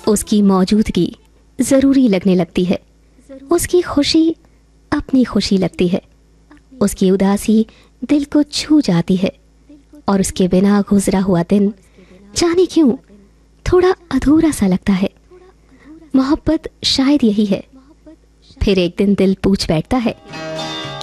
उसकी मौजूदगी ज़रूरी लगने लगती है, उसकी खुशी अपनी खुशी लगती है, उसकी उदासी दिल को छू जाती है और उसके बिना गुजरा हुआ दिन जाने क्यों थोड़ा अधूरा सा लगता है। मोहब्बत शायद यही है। फिर एक दिन दिल पूछ बैठता है,